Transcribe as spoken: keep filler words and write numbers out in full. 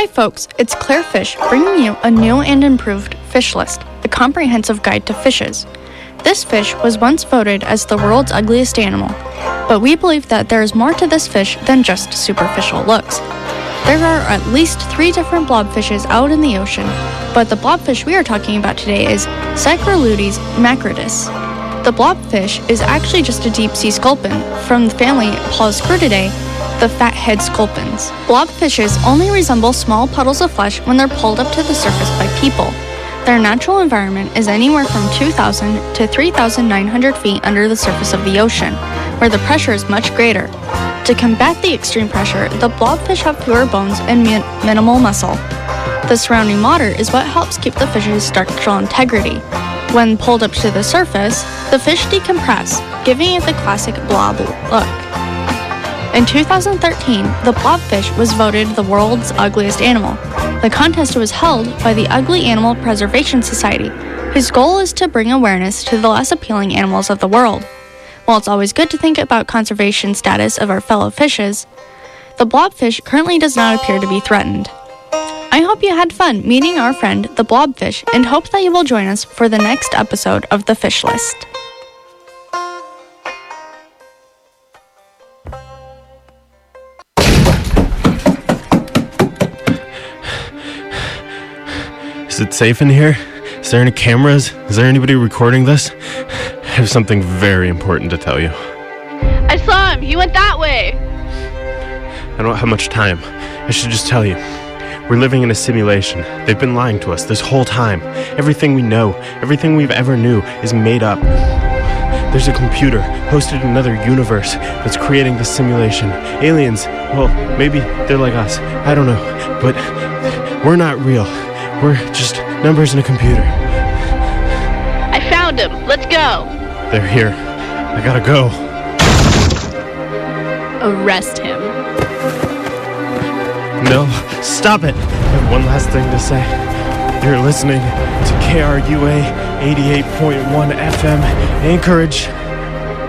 Hi folks, it's Claire Fish bringing you a new and improved fish list, the comprehensive guide to fishes. This fish was once voted as the world's ugliest animal, but we believe that there is more to this fish than just superficial looks. There are at least three different blobfishes out in the ocean, but the blobfish we are talking about today is Psychroleutes macrodus. The blobfish is actually just a deep-sea sculpin from the family Polyskirtidae, the fathead sculpins. Blobfishes only resemble small puddles of flesh when they're pulled up to the surface by people. Their natural environment is anywhere from two thousand to three thousand nine hundred feet under the surface of the ocean, where the pressure is much greater. To combat the extreme pressure, the blobfish have fewer bones and min- minimal muscle. The surrounding water is what helps keep the fish's structural integrity. When pulled up to the surface, the fish decompress, giving it the classic blob look. In two thousand thirteen, the blobfish was voted the world's ugliest animal. The contest was held by the Ugly Animal Preservation Society, whose goal is to bring awareness to the less appealing animals of the world. While it's always good to think about conservation status of our fellow fishes, the blobfish currently does not appear to be threatened. I hope you had fun meeting our friend, the blobfish, and hope that you will join us for the next episode of the Fish List. Is it safe in here? Is there any cameras? Is there anybody recording this? I have something very important to tell you. I saw him. He went that way. I don't have much time. I should just tell you. We're living in a simulation. They've been lying to us this whole time. Everything we know, everything we've ever knew is made up. There's a computer hosted in another universe that's creating this simulation. Aliens, well, maybe they're like us. I don't know. But we're not real. We're just numbers in a computer. I found him. Let's go. They're here. I gotta go. Arrest him. No, stop it. I have one last thing to say. You're listening to K R U A eighty-eight point one F M, Anchorage.